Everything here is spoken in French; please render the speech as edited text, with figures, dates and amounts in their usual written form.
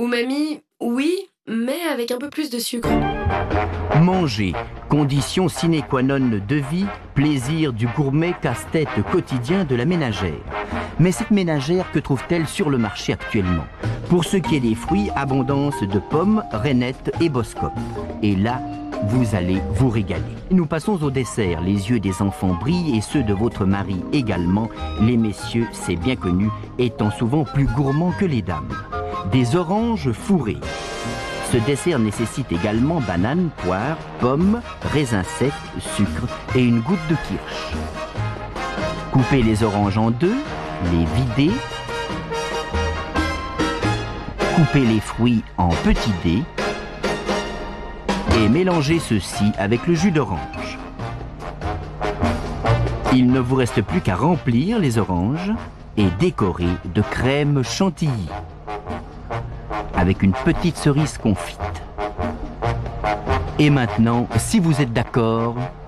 Umami, oui, mais avec un peu plus de sucre. Manger, condition sine qua non de vie, plaisir du gourmet, casse-tête quotidien de la ménagère. Mais cette ménagère, que trouve-t-elle sur le marché actuellement? Pour ce qui est des fruits, abondance de pommes, rainettes et boscopes. Et là, vous allez vous régaler. Nous passons au dessert. Les yeux des enfants brillent et ceux de votre mari également. Les messieurs, c'est bien connu, étant souvent plus gourmands que les dames. Des oranges fourrées. Ce dessert nécessite également bananes, poires, pommes, raisins secs, sucre et une goutte de kirsch. Coupez les oranges en deux, les videz. Coupez les fruits en petits dés et mélangez ceci avec le jus d'orange. Il ne vous reste plus qu'à remplir les oranges et décorer de crème chantilly avec une petite cerise confite. Et maintenant, si vous êtes d'accord,